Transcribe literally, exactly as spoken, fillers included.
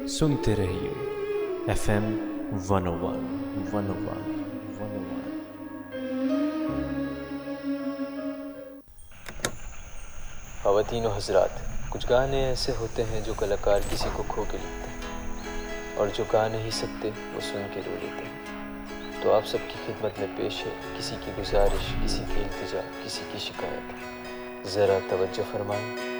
सुनते रहिए F M one ओ one one ओ one one ओ one. ख़वातीन व हज़रात, कुछ गाने ऐसे होते हैं जो कलाकार किसी को खो के लिखते हैं और जो गा नहीं सकते वो सुन के रो लेते हैं। तो आप सबकी खिदमत में पेश है किसी की गुजारिश, किसी की इल्तिजा, किसी की शिकायत। ज़रा तवज्जो फरमाएं।